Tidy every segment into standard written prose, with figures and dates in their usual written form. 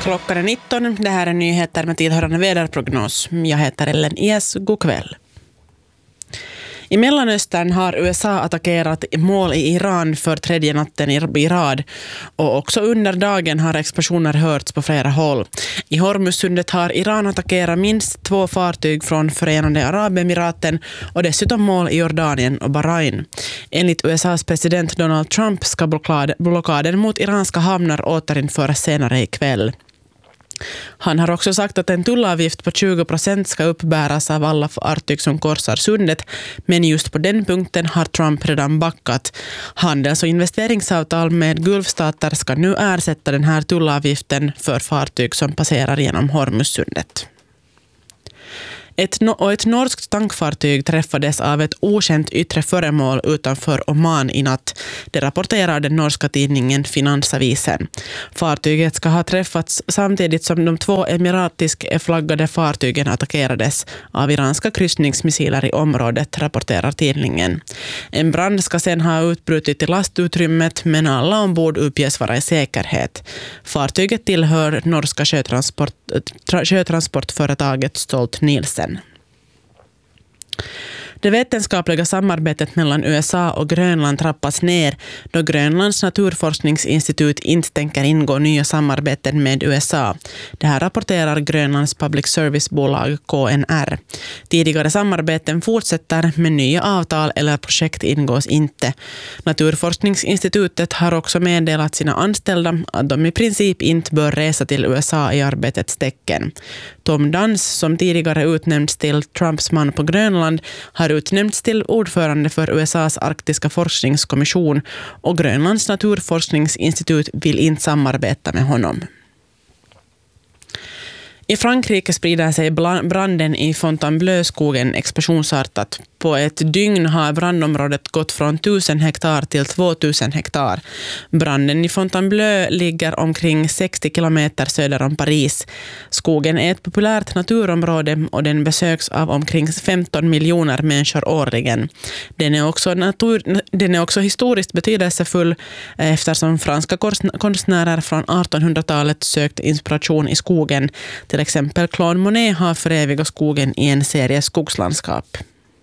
Klockan är 19. Det här är nyheter med tillhörande väderprognos. Jag heter Ellen Ies. God kväll. I Mellanöstern har USA attackerat mål i Iran för tredje natten i rad. Och också under dagen har explosioner hörts på flera håll. I Hormuzsundet har Iran attackerat minst 2 fartyg från Förenade Arabemiraten och dessutom mål i Jordanien och Bahrain. Enligt USAs president Donald Trump ska blockaden mot iranska hamnar återinföras senare ikväll. Han har också sagt att en tullavgift på 20% ska uppbäras av alla fartyg som korsar sundet, men just på den punkten har Trump redan backat. Handels- och investeringsavtal med Gulfstater ska nu ersätta den här tullavgiften för fartyg som passerar genom Hormuzsundet. Ett norskt tankfartyg träffades av ett okänt yttre föremål utanför Oman i natt. Det rapporterar den norska tidningen Finansavisen. Fartyget ska ha träffats samtidigt som de 2 emiratisk flaggade fartygen attackerades av iranska kryssningsmissiler i området, rapporterar tidningen. En brand ska sedan ha utbrutit i lastutrymmet, men alla ombord uppges vara i säkerhet. Fartyget tillhör norska sjötransportföretaget Stolt-Nielsen. Det vetenskapliga samarbetet mellan USA och Grönland trappas ner då Grönlands naturforskningsinstitut inte tänker ingå nya samarbeten med USA. Det här rapporterar Grönlands public service-bolag KNR. Tidigare samarbeten fortsätter, men nya avtal eller projekt ingås inte. Naturforskningsinstitutet har också meddelat sina anställda att de i princip inte bör resa till USA i arbetets tecken. Tom Dans, som tidigare utnämnts till Trumps man på Grönland, har utnämnts till ordförande för USAs arktiska forskningskommission och Grönlands naturforskningsinstitut vill inte samarbeta med honom. I Frankrike sprider sig branden i Fontainebleau-skogen explosionsartat. På ett dygn har brandområdet gått från 1000 hektar till 2000 hektar. Branden i Fontainebleau ligger omkring 60 kilometer söder om Paris. Skogen är ett populärt naturområde och den besöks av omkring 15 miljoner människor årligen. Den är också historiskt betydelsefull eftersom franska konstnärer från 1800-talet sökt inspiration i skogen. Till exempel Claude Monet har förevigat skogen i en serie skogslandskap.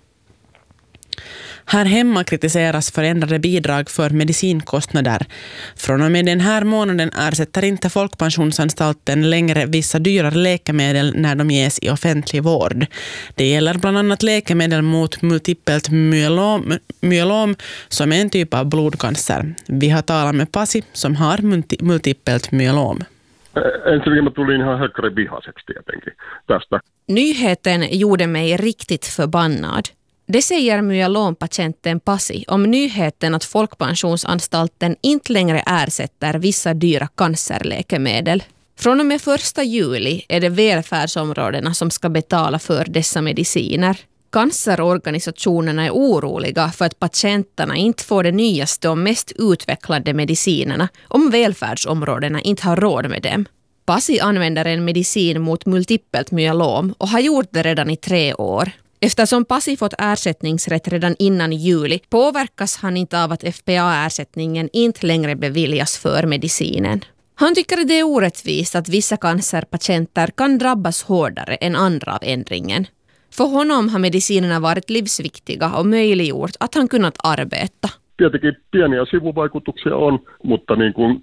Här hemma kritiseras förändrade bidrag för medicinkostnader. Från och med den här månaden ersätter inte Folkpensionsanstalten längre vissa dyrare läkemedel när de ges i offentlig vård. Det gäller bland annat läkemedel mot multipelt myelom som är en typ av blodcancer. Vi har talat med Pasi som har multipelt myelom. Ensinnäkin mä tulin ihan hökkärin vihaseksi tietenkin tästä. Nyheten gjorde mig riktigt förbannad. Det säger myelompatienten Pasi om nyheten att Folkpensionsanstalten inte längre ersätter vissa dyra cancerläkemedel. Från och med 1 juli är det välfärdsområdena som ska betala för dessa mediciner. Cancerorganisationerna är oroliga för att patienterna inte får de nyaste och mest utvecklade medicinerna om välfärdsområdena inte har råd med dem. Pasi använder en medicin mot multipelt myelom och har gjort det redan i 3 år. Eftersom Pasi fått ersättningsrätt redan innan juli påverkas han inte av att FPA-ersättningen inte längre beviljas för medicinen. Han tycker att det är orättvist att vissa cancerpatienter kan drabbas hårdare än andra av ändringen. För honom har medicinerna varit livsviktiga och möjliggjort att han kunnat arbeta. Tietenkin pieniä sivuvaikutuksia on, mutta niin kuin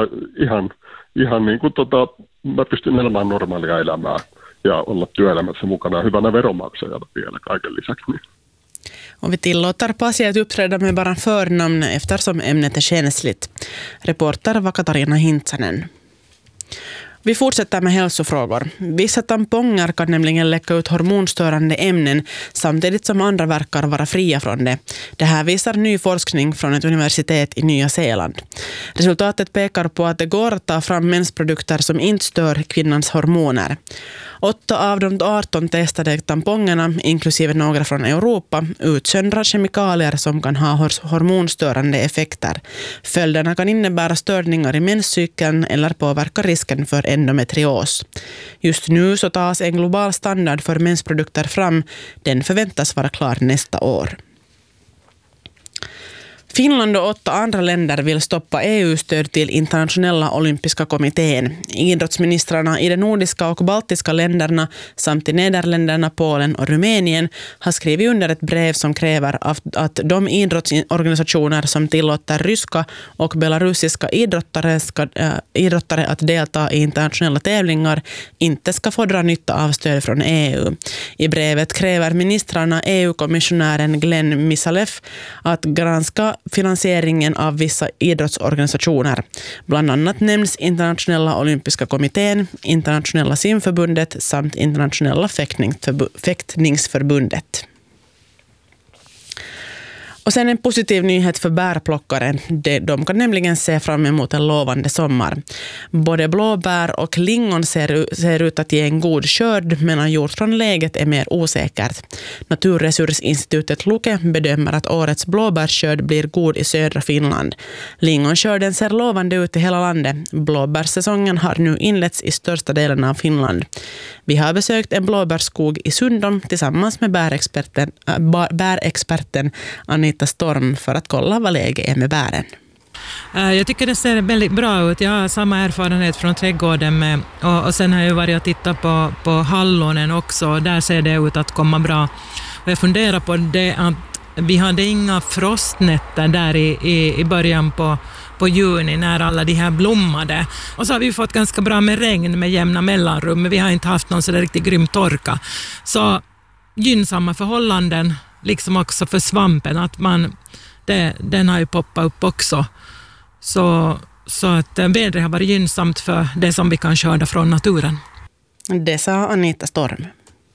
ihan niin kuin mä pystyn elämään normaalia elämää ja olla työelämässä mukana hyvänä veronmaksajana vielä kaiken lisäksi. Och vi tillåter Pasi att uppträda med bara förnamn eftersom ämnet är känsligt. Reporter var Katarina Hintsanen. Vi fortsätter med hälsofrågor. Vissa tamponger kan nämligen läcka ut hormonstörande ämnen samtidigt som andra verkar vara fria från det. Det här visar ny forskning från ett universitet i Nya Zeeland. Resultatet pekar på att det går att ta fram mensprodukter som inte stör kvinnans hormoner. 8 av de 18 testade tampongerna, inklusive några från Europa, utsöndrar kemikalier som kan ha hormonstörande effekter. Följderna kan innebära störningar i menscykeln eller påverka risken för endometrios. Just nu så tas en global standard för mensprodukter fram. Den förväntas vara klar nästa år. Finland och 8 andra länder vill stoppa EU-stöd till internationella olympiska kommittén. Idrottsministrarna i de nordiska och baltiska länderna samt i Nederländerna, Polen och Rumänien har skrivit under ett brev som kräver att de idrottsorganisationer som tillåter ryska och belarusiska idrottare att delta i internationella tävlingar inte ska få dra nytta av stöd från EU. I brevet kräver ministrarna EU-kommissionären Glenn Misalev att granska finansieringen av vissa idrottsorganisationer. Bland annat nämns Internationella olympiska kommittén, Internationella simförbundet samt Internationella fäktningsförbundet. Och sen en positiv nyhet för bärplockare. De kan nämligen se fram emot en lovande sommar. Både blåbär och lingon ser ut att ge en god skörd, medan hjortronläget är mer osäkert. Naturresursinstitutet Luke bedömer att årets blåbärsskörd blir god i södra Finland. Lingonskörden ser lovande ut i hela landet. Blåbärssäsongen har nu inletts i största delen av Finland. Vi har besökt en blåbärsskog i Sundom tillsammans med bärexperten Anita Storm för att kolla vad läget är med bären. Jag tycker det ser väldigt bra ut. Jag har samma erfarenhet från trädgården med, och sen har jag varit och tittat på hallonen också. Där ser det ut att komma bra. Och jag funderar på det att vi hade inga frostnätter där i början på juni när alla de här blommade. Och så har vi fått ganska bra med regn med jämna mellanrum, men vi har inte haft någon så där riktigt grym torka. Så gynnsamma förhållanden liksom också för svampen, att den har ju poppat upp också. Så att vädret har varit gynnsamt för det som vi kan skörda från naturen. Det sa Anita Storm.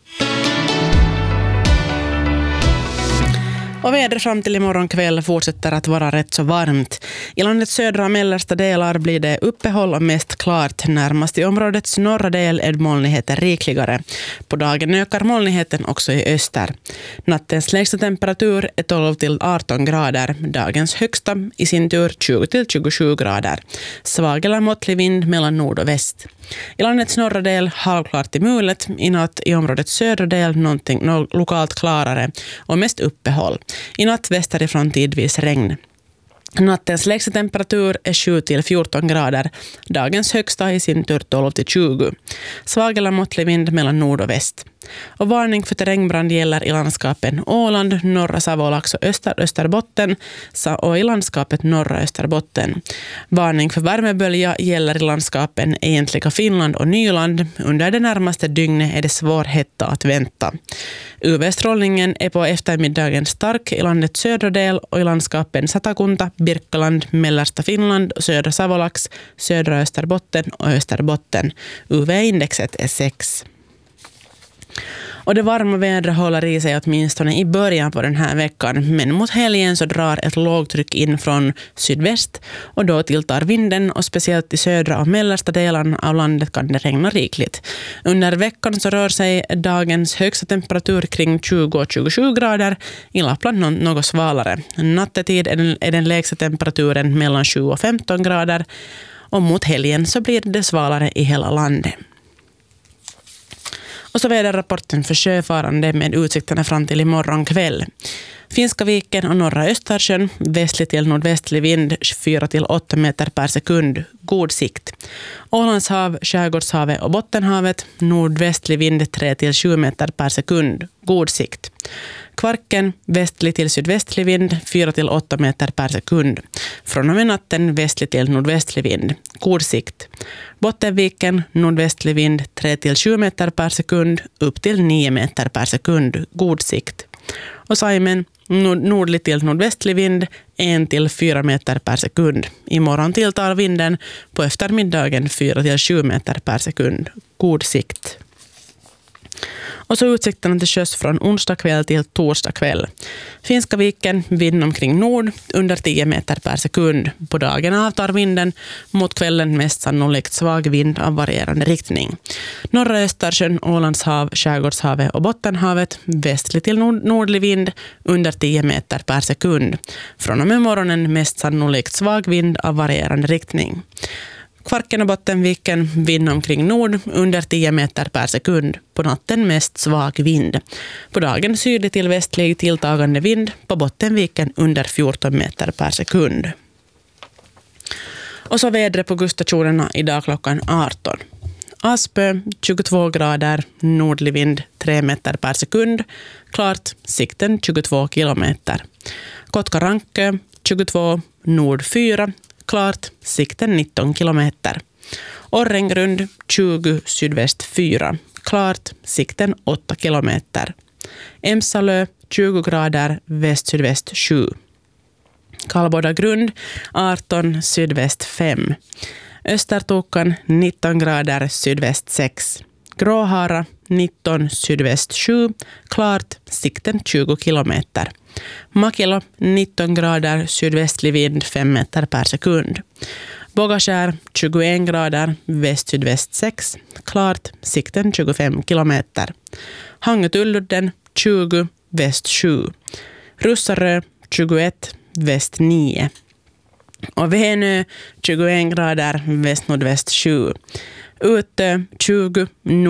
Och vädret fram till imorgon kväll fortsätter att vara rätt så varmt. I landets södra och mellersta delar blir det uppehåll och mest klart. Närmast i områdets norra del är molnigheten rikligare. På dagen ökar molnigheten också i öster. Nattens lägsta temperatur är 12 till 18 grader. Dagens högsta i sin tur 20 till 27 grader. Svag eller måttlig vind mellan nord och väst. I landets norra del halvklart i mulet, i natt i områdets södra del någonting lokalt klarare och mest uppehåll. I natt västerifrån tidvis regn. Nattens lägsta temperatur är 7 till 14 grader. Dagens högsta i sin tur 12 till 20. Svag eller måttlig vind mellan nord och väst. Och varning för terrängbrand gäller i landskapen Åland, norra Savolax och Österbotten och i landskapet norra Österbotten. Varning för värmebölja gäller i landskapen egentliga Finland och Nyland. Under det närmaste dygnet är det svår hetta att vänta. UV-strålningen är på eftermiddagen stark i landets södra del och i landskapen Satakunta, Birkaland, mellersta Finland och södra Savolax, södra Österbotten och Österbotten. UV-indexet är 6. Och det varma vädret håller i sig åtminstone i början på den här veckan, men mot helgen så drar ett lågtryck in från sydväst och då tilltar vinden och speciellt i södra och mellersta delen av landet kan det regna rikligt. Under veckan så rör sig dagens högsta temperatur kring 20-27 grader, i Lappland något svalare. Nattetid är den lägsta temperaturen mellan 7 och 15 grader och mot helgen så blir det svalare i hela landet. Och så väderrapporten för sjöfarande med utsikterna fram till imorgon kväll. Finska viken och norra Östersjön, västlig till nordvästlig vind 4 till 8 meter per sekund, god sikt. Ålands hav, Skärgårdshavet och Bottenhavet, nordvästlig vind 3 till 7 meter per sekund, god sikt. Kvarken, västlig till sydvästlig vind 4 till 8 meter per sekund. Från och med natten västlig till nordvästlig vind, god sikt. Bottenviken, nordvästlig vind 3 till 7 meter per sekund, upp till 9 meter per sekund, god sikt. Och Saimen, nordlig till nordvästlig vind 1 till 4 meter per sekund. Imorgon tilltar vinden på eftermiddagen 4 till 7 meter per sekund, god sikt. Och så utsikterna till sjöss från onsdag kväll till torsdag kväll. Finska viken, vind omkring nord, under 10 meter per sekund. På dagen avtar vinden, mot kvällen mest sannolikt svag vind av varierande riktning. Norra Östersjön, Ålands hav, Skärgårdshavet och Bottenhavet, västlig till nordlig vind, under 10 meter per sekund. Från och med morgonen mest sannolikt svag vind av varierande riktning. Kvarken och Bottenviken vind omkring nord under 10 meter per sekund. På natten mest svag vind. På dagen sydlig till västlig tilltagande vind. På Bottenviken under 14 meter per sekund. Och så vädret på kuststationerna idag klockan 18. Aspö 22 grader, nordlig vind 3 meter per sekund. Klart, sikten 22 kilometer. Kotkarankö 22, nord 4. Klart, sikten 19 kilometer. Orrengrund 20, sydväst 4. Klart, sikten 8 kilometer. Emsalö 20 grader, väst-sydväst 7. Kallboda grund 18, sydväst 5. Östertokan 19 grader, sydväst 6. Gråhara 19, sydväst 7. Klart, sikten 20 kilometer. Makilo 19 grader, sydvästlig vind 5 meter per sekund. Bogaskär 21 grader, väst-sydväst 6. Klart, sikten 25 kilometer. Hangetulludden 20, väst 7. Russarö 21, väst 9. Och Vänö 21 grader, väst-nordväst 7. Utö 20,